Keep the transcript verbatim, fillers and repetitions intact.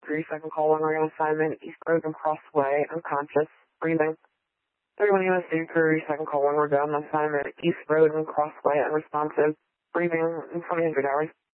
Three second call one ring on assignment, East Roden Crossway, unconscious, breathing. thirty-one U S C Crew, second call one, we're down on assignment, East Roden Crossway, unresponsive, breathing, twenty hundred hours.